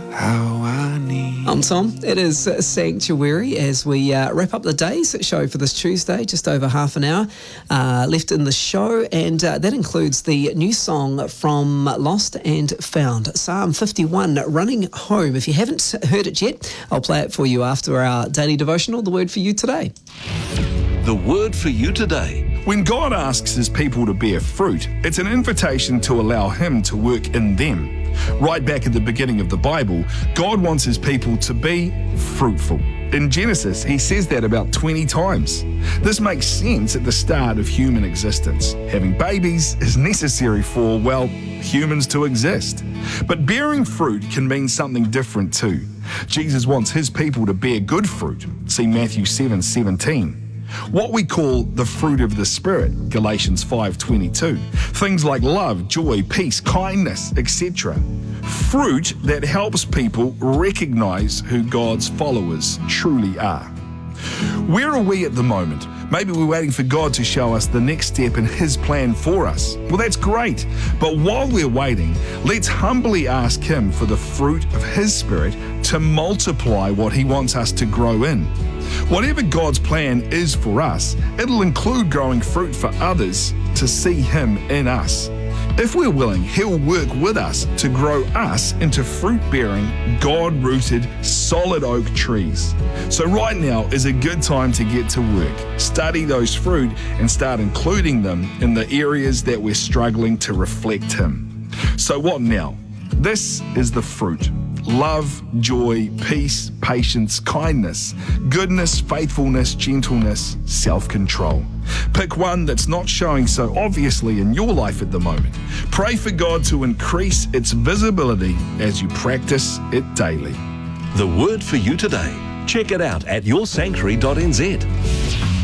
how I need. I'm Tom. It is Sanctuary as we wrap up the day's show for this Tuesday, just over half an hour left in the show, and that includes the new song from Lost and Found, Psalm 51, Running Home. If you haven't heard it yet, I'll play it for you after our daily devotional, The Word for You Today. The Word for You Today. When God asks his people to bear fruit, it's an invitation to allow him to work in them. Right back at the beginning of the Bible, God wants his people to be fruitful. In Genesis, he says that about 20 times. This makes sense at the start of human existence. Having babies is necessary for, well, humans to exist. But bearing fruit can mean something different too. Jesus wants his people to bear good fruit. See Matthew 7:17. What we call the fruit of the Spirit, Galatians 5:22. Things like love, joy, peace, kindness, etc. Fruit that helps people recognize who God's followers truly are. Where are we at the moment? Maybe we're waiting for God to show us the next step in his plan for us. Well, that's great. But while we're waiting, let's humbly ask him for the fruit of his Spirit to multiply what he wants us to grow in. Whatever God's plan is for us, it'll include growing fruit for others to see him in us. If we're willing, he'll work with us to grow us into fruit-bearing, God-rooted, solid oak trees. So right now is a good time to get to work. Study those fruit and start including them in the areas that we're struggling to reflect him. So what now? This is the fruit. Love, joy, peace, patience, kindness, goodness, faithfulness, gentleness, self-control. Pick one that's not showing so obviously in your life at the moment. Pray for God to increase its visibility as you practice it daily. The Word for You Today. Check it out at yoursanctuary.nz.